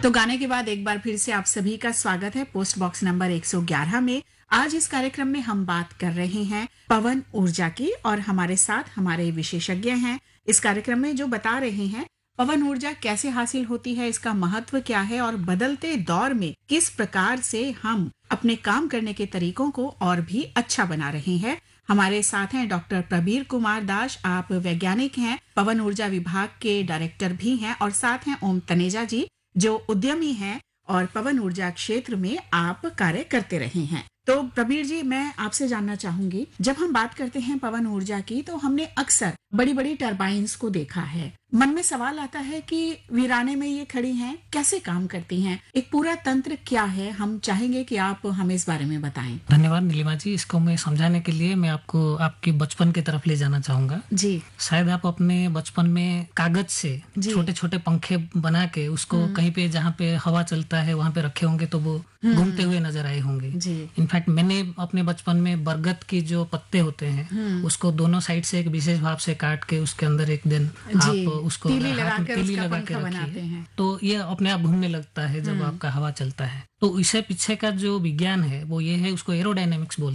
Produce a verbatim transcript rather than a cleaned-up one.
तो गाने के बाद एक बार फिर से आप सभी का स्वागत है पोस्ट बॉक्स नंबर एक सौ ग्यारह में। आज इस कार्यक्रम में हम बात कर रहे हैं पवन ऊर्जा की और हमारे साथ हमारे विशेषज्ञ हैं इस कार्यक्रम में जो बता रहे हैं पवन ऊर्जा कैसे हासिल होती है, इसका महत्व क्या है और बदलते दौर में किस प्रकार से हम अपने काम करने के तरीकों को और भी अच्छा बना रहे हैं। हमारे साथ हैं डॉक्टर प्रबीर कुमार दास, आप वैज्ञानिक हैं, पवन ऊर्जा विभाग के डायरेक्टर भी हैं और साथ हैं ओम तनेजा जी जो उद्यमी हैं और पवन ऊर्जा क्षेत्र में आप कार्य करते रहे हैं। तो प्रबीर जी, मैं आपसे जानना चाहूंगी, जब हम बात करते हैं पवन ऊर्जा की तो हमने अक्सर बड़ी बड़ी टरबाइन्स को देखा है। मन में सवाल आता है कि वीराने में ये खड़ी हैं, कैसे काम करती हैं, एक पूरा तंत्र क्या है? हम चाहेंगे कि आप हमें इस बारे में बताएं। धन्यवाद नीलिमा जी। इसको मैं समझाने के लिए मैं आपको आपके बचपन की तरफ ले जाना चाहूंगा जी। शायद आप अपने बचपन में कागज से छोटे छोटे पंखे बना के उसको कहीं पे जहाँ पे हवा चलता है वहां पे रखे होंगे तो वो घूमते हुए नजर आए होंगे। इनफैक्ट मैंने अपने बचपन में बरगद की जो पत्ते होते हैं उसको दोनों साइड से एक विशेष भाव से काट के उसके अंदर एक दिन आप उसको तीली लगा के तीली उसका लगा पंखा के बनाते रखिए हैं तो ये अपने आप घूमने लगता है जब आपका हवा चलता है। तो इसे पीछे का जो विज्ञान है वो ये है, उसको एरोडायनेमिक्स बोलते हैं।